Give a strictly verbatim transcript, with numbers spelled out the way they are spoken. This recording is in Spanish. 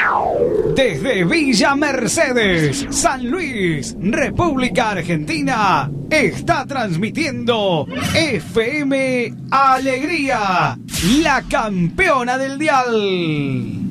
Desde Villa Mercedes, San Luis, República Argentina, está transmitiendo F M Alegría, la campeona del dial.